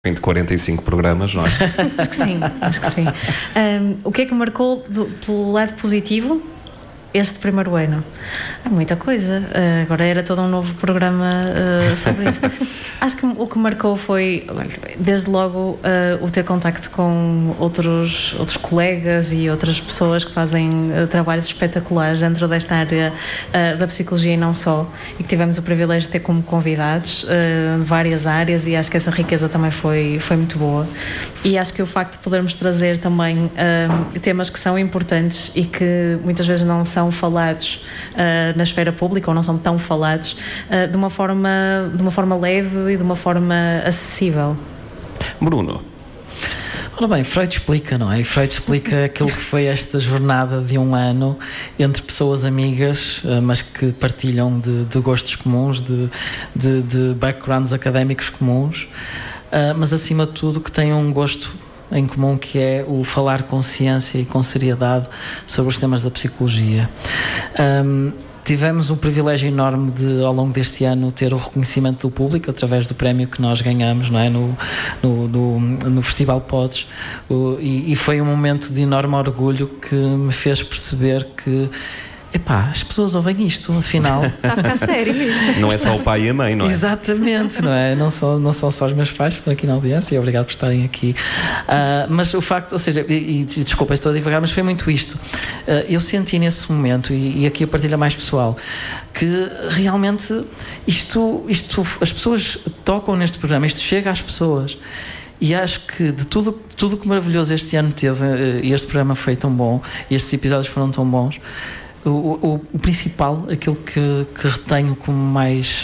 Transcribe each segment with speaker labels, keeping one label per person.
Speaker 1: Fim de 45 programas, não é?
Speaker 2: Acho que sim. O que é que marcou pelo lado positivo este primeiro ano? Há muita coisa. Agora era todo um novo programa sobre isto. Acho que o que marcou foi, desde logo, o ter contacto com outros colegas e outras pessoas que fazem trabalhos espetaculares dentro desta área da psicologia e não só, e que tivemos o privilégio de ter como convidados de várias áreas, e acho que essa riqueza também foi muito boa. E acho que o facto de podermos trazer também temas que são importantes e que muitas vezes não são falados na esfera pública, ou não são tão falados, de uma forma leve e de uma forma acessível.
Speaker 1: Bruno.
Speaker 3: Ora bem, Freud explica, não é? E Freud explica aquilo que foi esta jornada de um ano entre pessoas amigas, mas que partilham de gostos comuns, de backgrounds académicos comuns, mas acima de tudo que têm um gosto em comum, que é o falar com ciência e com seriedade sobre os temas da psicologia. Tivemos um privilégio enorme de, ao longo deste ano, ter o reconhecimento do público através do prémio que nós ganhamos, não é? no Festival Pods, e foi um momento de enorme orgulho que me fez perceber que as pessoas ouvem isto, afinal.
Speaker 2: Está a ficar sério isto.
Speaker 1: Não é só o pai e a mãe, não é?
Speaker 3: Exatamente, não é? Não são só os meus pais que estão aqui na audiência, e obrigado por estarem aqui. Mas o facto, ou seja, e desculpa, estou a divagar, mas foi muito isto. Eu senti nesse momento, e aqui a partilha mais pessoal, que realmente isto as pessoas tocam neste programa, isto chega às pessoas. E acho que de tudo que maravilhoso este ano teve, e este programa foi tão bom, e estes episódios foram tão bons, o principal, aquilo que retenho como mais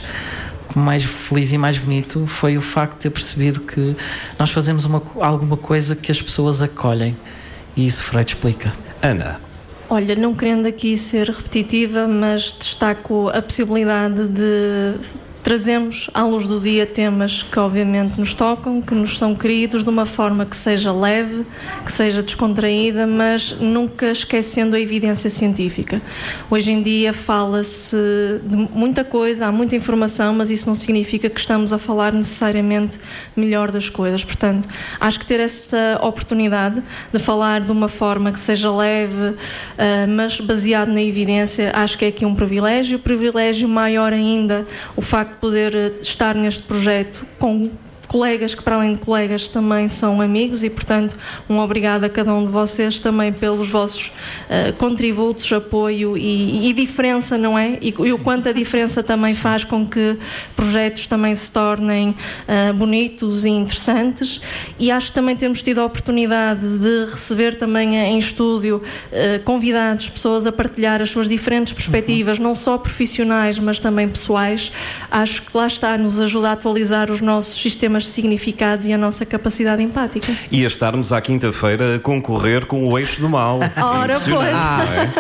Speaker 3: feliz e mais bonito, foi o facto de ter percebido que nós fazemos alguma coisa que as pessoas acolhem, e isso Freud explica.
Speaker 1: Ana.
Speaker 4: Olha, não querendo aqui ser repetitiva, mas destaco a possibilidade de trazemos à luz do dia temas que obviamente nos tocam, que nos são queridos, de uma forma que seja leve, que seja descontraída, mas nunca esquecendo a evidência científica. Hoje em dia fala-se de muita coisa, há muita informação, mas isso não significa que estamos a falar necessariamente melhor das coisas. Portanto, acho que ter esta oportunidade de falar de uma forma que seja leve, mas baseado na evidência, acho que é aqui um privilégio. Privilégio maior ainda, o facto de poder estar neste projeto com colegas que, para além de colegas, também são amigos, e portanto um obrigado a cada um de vocês também pelos vossos contributos, apoio e diferença, não é? E o quanto a diferença também faz com que projetos também se tornem bonitos e interessantes. E acho que também temos tido a oportunidade de receber também em estúdio convidados, pessoas a partilhar as suas diferentes perspectivas, não só profissionais, mas também pessoais. Acho que lá está, nos ajuda a atualizar os nossos sistemas de significados e a nossa capacidade empática.
Speaker 1: E a estarmos à quinta-feira a concorrer com o Eixo do Mal.
Speaker 4: Ora, pois.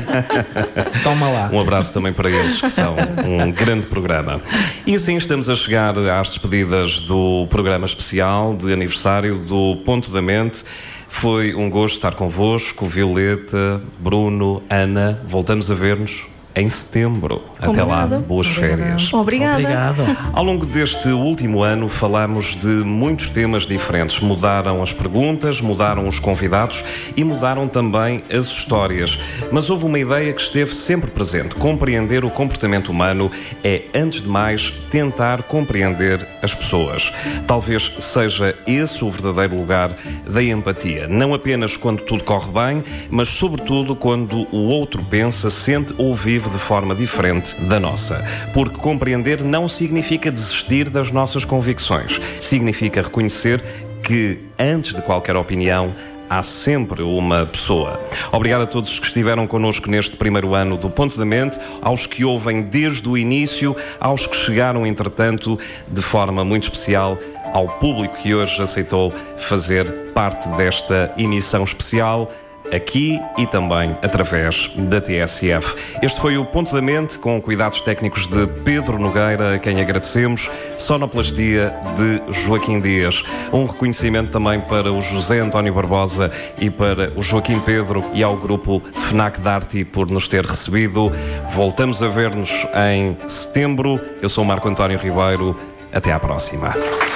Speaker 3: Ok. Toma lá.
Speaker 1: Um abraço também para eles, que são um grande programa. E assim estamos a chegar às despedidas do programa especial de aniversário do Ponto da Mente. Foi um gosto estar convosco, Violeta, Bruno, Ana. Voltamos a ver-nos em setembro. Até lá, boas férias.
Speaker 4: Obrigada.
Speaker 1: Ao longo deste último ano falámos de muitos temas diferentes. Mudaram as perguntas, mudaram os convidados e mudaram também as histórias. Mas houve uma ideia que esteve sempre presente. Compreender o comportamento humano é, antes de mais, tentar compreender as pessoas. Talvez seja esse o verdadeiro lugar da empatia. Não apenas quando tudo corre bem, mas sobretudo quando o outro pensa, sente ou vive de forma diferente da nossa. Porque compreender não significa desistir das nossas convicções. Significa reconhecer que, antes de qualquer opinião, há sempre uma pessoa. Obrigado a todos que estiveram connosco neste primeiro ano do Ponto da Mente, aos que ouvem desde o início, aos que chegaram, entretanto, de forma muito especial, ao público que hoje aceitou fazer parte desta emissão especial, aqui e também através da TSF. Este foi o Ponto da Mente, com cuidados técnicos de Pedro Nogueira, a quem agradecemos, sonoplastia de Joaquim Dias. Um reconhecimento também para o José António Barbosa e para o Joaquim Pedro e ao grupo FNAC Darty por nos ter recebido. Voltamos a ver-nos em setembro. Eu sou o Marco António Ribeiro. Até à próxima.